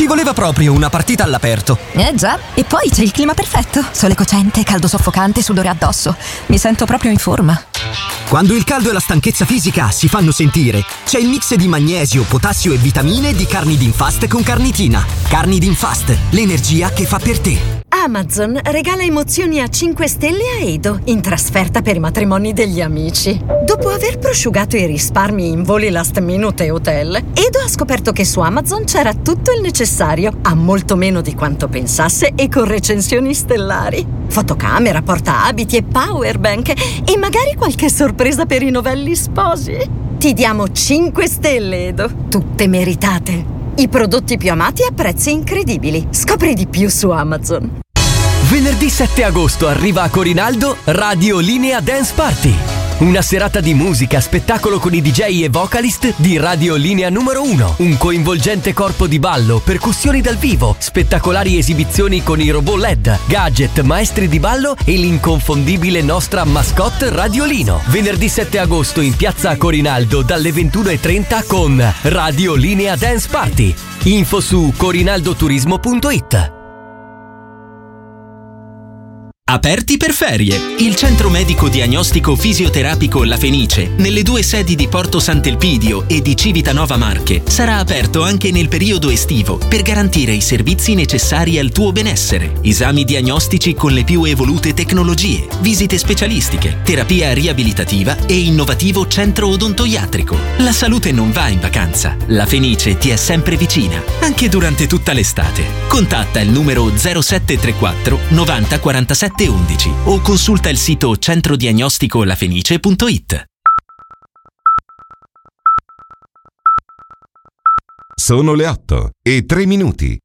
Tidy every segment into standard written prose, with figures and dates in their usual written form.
Ci voleva proprio una partita all'aperto. Già, e poi c'è il clima perfetto. Sole cocente, caldo soffocante, sudore addosso. Mi sento proprio in forma. Quando il caldo e la stanchezza fisica si fanno sentire, c'è il mix di magnesio, potassio e vitamine di Carnidin Fast con carnitina. Carnidin Fast, l'energia che fa per te. Amazon regala emozioni a 5 stelle a Edo in trasferta per i matrimoni degli amici. Dopo aver prosciugato i risparmi in voli last minute e hotel, Edo ha scoperto che su Amazon c'era tutto il necessario, a molto meno di quanto pensasse e con recensioni stellari. Fotocamera, portaabiti e powerbank e magari qualche sorpresa per i novelli sposi. Ti diamo 5 stelle, Edo, tutte meritate. I prodotti più amati a prezzi incredibili. Scopri di più su Amazon. Venerdì 7 agosto arriva a Corinaldo Radio Linea Dance Party. Una serata di musica, spettacolo con i DJ e vocalist di Radio Linea numero 1. Un coinvolgente corpo di ballo, percussioni dal vivo, spettacolari esibizioni con i robot LED, gadget, maestri di ballo e l'inconfondibile nostra mascotte Radiolino. Venerdì 7 agosto in piazza Corinaldo dalle 21:30 con Radio Linea Dance Party. Info su corinaldoturismo.it. Aperti per ferie. Il centro medico diagnostico fisioterapico La Fenice, nelle 2 sedi di Porto Sant'Elpidio e di Civitanova Marche, sarà aperto anche nel periodo estivo per garantire i servizi necessari al tuo benessere. Esami diagnostici con le più evolute tecnologie, visite specialistiche, terapia riabilitativa e innovativo centro odontoiatrico. La salute non va in vacanza. La Fenice ti è sempre vicina, anche durante tutta l'estate. Contatta il numero 0734 90 47 11 o consulta il sito centrodiagnosticolafenice.it. Sono le 8:03.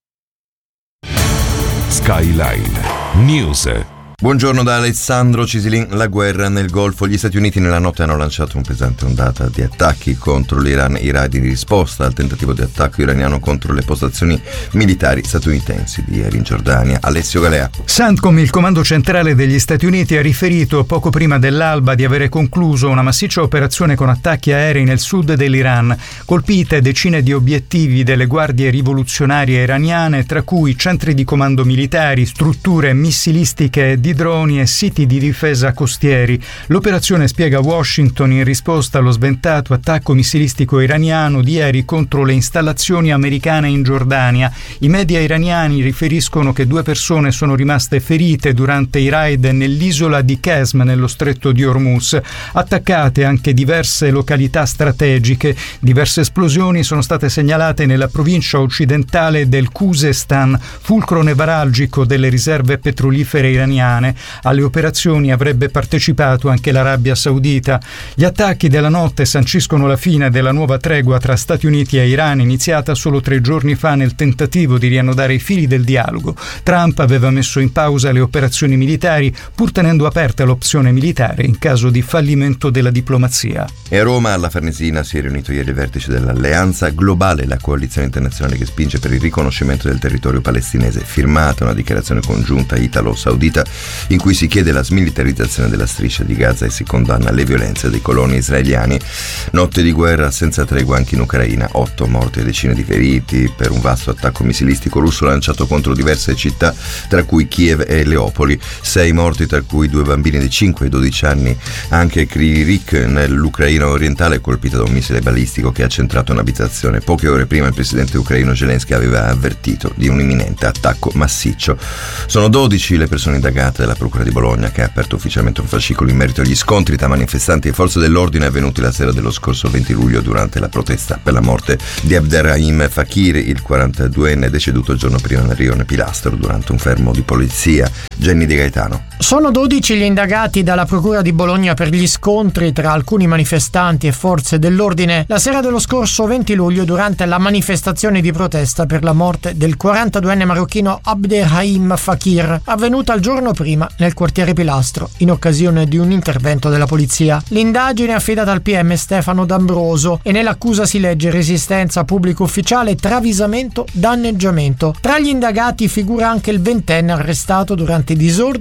Skyline News. Buongiorno da Alessandro Cisilin. La guerra nel Golfo. Gli Stati Uniti nella notte hanno lanciato un pesante ondata di attacchi contro l'Iran, i raid in risposta al tentativo di attacco iraniano contro le postazioni militari statunitensi di ieri in Giordania. Alessio Galea. CENTCOM, il comando centrale degli Stati Uniti, ha riferito poco prima dell'alba di avere concluso una massiccia operazione con attacchi aerei nel sud dell'Iran. Colpite decine di obiettivi delle guardie rivoluzionarie iraniane, tra cui centri di comando militari, strutture missilistiche di droni e siti di difesa costieri. L'operazione, spiega Washington, in risposta allo sventato attacco missilistico iraniano di ieri contro le installazioni americane in Giordania. I media iraniani riferiscono che 2 persone sono rimaste ferite durante i raid nell'isola di Qesm, nello stretto di Hormuz. Attaccate anche diverse località strategiche. Diverse esplosioni sono state segnalate nella provincia occidentale del Khuzestan, fulcro nevralgico delle riserve petrolifere iraniane. Alle operazioni avrebbe partecipato anche l'Arabia Saudita. Gli attacchi della notte sanciscono la fine della nuova tregua tra Stati Uniti e Iran, iniziata solo 3 giorni fa nel tentativo di riannodare i fili del dialogo. Trump aveva messo in pausa le operazioni militari, pur tenendo aperta l'opzione militare in caso di fallimento della diplomazia. E a Roma, alla Farnesina, si è riunito ieri il vertice dell'Alleanza Globale, la coalizione internazionale che spinge per il riconoscimento del territorio palestinese. Firmata una dichiarazione congiunta italo-saudita in cui si chiede la smilitarizzazione della striscia di Gaza e si condanna le violenze dei coloni israeliani. Notte di guerra senza tregua anche in Ucraina, 8 morti e decine di feriti per un vasto attacco missilistico russo lanciato contro diverse città, tra cui Kiev e Leopoli. 6 morti, tra cui 2 bambini di 5 e 12 anni. Anche Kryvyi Rih, nell'Ucraina orientale, colpita da un missile balistico che ha centrato un'abitazione. Poche ore prima il presidente ucraino Zelensky aveva avvertito di un imminente attacco massiccio. Sono 12 le persone indagate della Procura di Bologna, che ha aperto ufficialmente un fascicolo in merito agli scontri tra manifestanti e forze dell'ordine avvenuti la sera dello scorso 20 luglio durante la protesta per la morte di Abderrahim Fakir, il 42enne deceduto il giorno prima nel rione Pilastro durante un fermo di polizia. Jenny De Gaetano. Sono 12 gli indagati dalla Procura di Bologna per gli scontri tra alcuni manifestanti e forze dell'ordine la sera dello scorso 20 luglio durante la manifestazione di protesta per la morte del 42enne marocchino Abderrahim Fakir, avvenuta il giorno prima nel quartiere Pilastro in occasione di un intervento della polizia. L'indagine è affidata al PM Stefano D'Ambroso e nell'accusa si legge resistenza a pubblico ufficiale, travisamento, danneggiamento. Tra gli indagati figura anche il 20enne arrestato durante i disordini e poi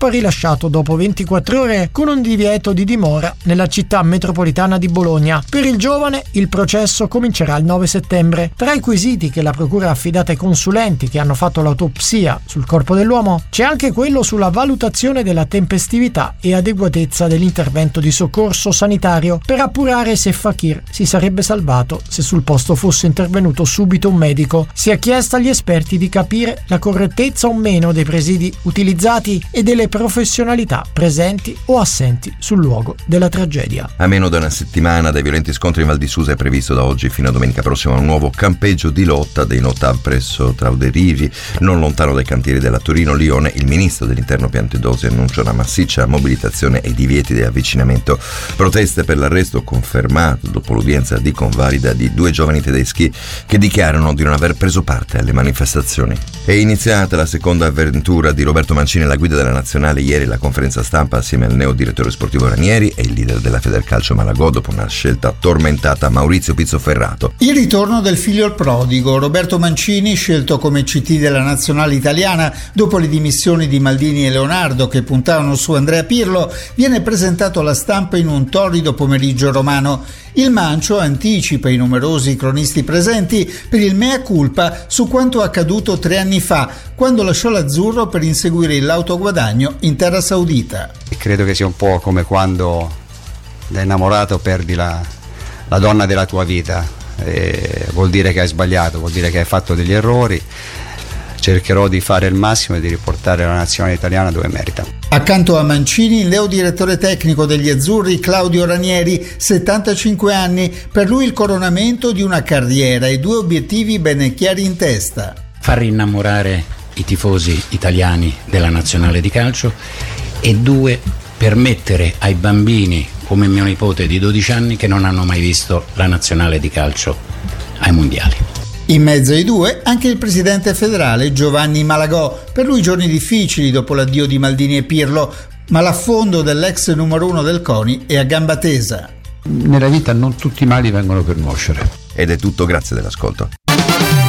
poi rilasciato dopo 24 ore con un divieto di dimora nella città metropolitana di Bologna. Per il giovane il processo comincerà il 9 settembre. Tra i quesiti che la procura ha affidato ai consulenti che hanno fatto l'autopsia sul corpo dell'uomo c'è anche quello sulla valutazione della tempestività e adeguatezza dell'intervento di soccorso sanitario per appurare se Fakir si sarebbe salvato se sul posto fosse intervenuto subito un medico. Si è chiesto agli esperti di capire la correttezza o meno dei presidi utilizzati e delle professionalità presenti o assenti sul luogo della tragedia. A meno di una settimana dai violenti scontri in Val di Susa è previsto da oggi fino a domenica prossima un nuovo campeggio di lotta dei Notav presso Trauderivi, non lontano dai cantieri della Torino-Lione. Il ministro dell'Interno Piantedosi annuncia una massiccia mobilitazione e divieti di avvicinamento. Proteste per l'arresto confermato dopo l'udienza di convalida di 2 giovani tedeschi che dichiarano di non aver preso parte alle manifestazioni. È iniziata la seconda avventura di Roberto Mancini alla guida della nazionale. Ieri la conferenza stampa assieme al neo direttore sportivo Ranieri e il leader della Federcalcio Malagò dopo una scelta tormentata Maurizio Pizzoferrato. Il ritorno del figlio al prodigo. Roberto Mancini, scelto come CT della nazionale italiana dopo le dimissioni di Maldini e Leonardo che puntavano su Andrea Pirlo, viene presentato alla stampa in un torrido pomeriggio romano. Il Mancio anticipa i numerosi cronisti presenti per il mea culpa su quanto accaduto 3 anni fa, quando lasciò l'azzurro per inseguire l'autoguadagno in terra saudita. Credo che sia un po' come quando da innamorato perdi la donna della tua vita. Vuol dire che hai sbagliato, vuol dire che hai fatto degli errori. Cercherò di fare il massimo e di riportare la nazionale italiana dove merita. Accanto a Mancini, il neo direttore tecnico degli azzurri Claudio Ranieri, 75 anni, per lui il coronamento di una carriera e 2 obiettivi ben chiari in testa. Far rinnamorare i tifosi italiani della nazionale di calcio e 2, permettere ai bambini come mio nipote di 12 anni che non hanno mai visto la nazionale di calcio ai mondiali. In mezzo ai 2 anche il presidente federale Giovanni Malagò, per lui giorni difficili dopo l'addio di Maldini e Pirlo, ma l'affondo dell'ex numero 1 del CONI è a gamba tesa. Nella vita non tutti i mali vengono per nuocere. Ed è tutto, grazie dell'ascolto.